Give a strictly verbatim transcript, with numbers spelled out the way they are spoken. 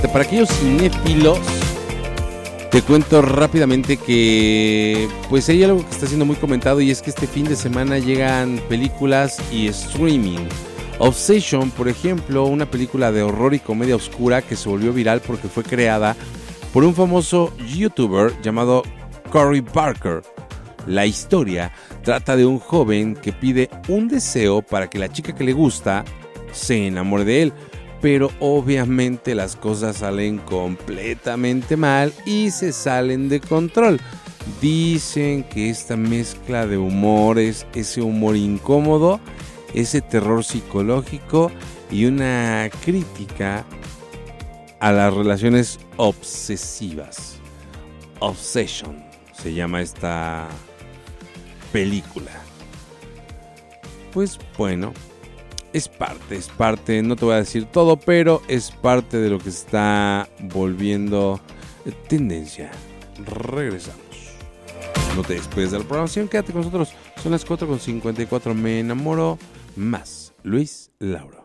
Para aquellos cinéfilos, te cuento rápidamente que pues hay algo que está siendo muy comentado, y es que este fin de semana llegan películas y streaming. Obsession, por ejemplo, una película de horror y comedia oscura que se volvió viral porque fue creada por un famoso youtuber llamado Cory Barker. La historia trata de un joven que pide un deseo para que la chica que le gusta se enamore de él, pero obviamente las cosas salen completamente mal y se salen de control. Dicen que esta mezcla de humores, ese humor incómodo, ese terror psicológico y una crítica a las relaciones obsesivas. Obsession se llama esta película. Pues bueno, es parte, es parte, no te voy a decir todo, pero es parte de lo que se está volviendo tendencia. Regresamos. No te despegues de la programación, quédate con nosotros. Son las cuatro con cincuenta y cuatro. Me enamoro más. Luis Lauro.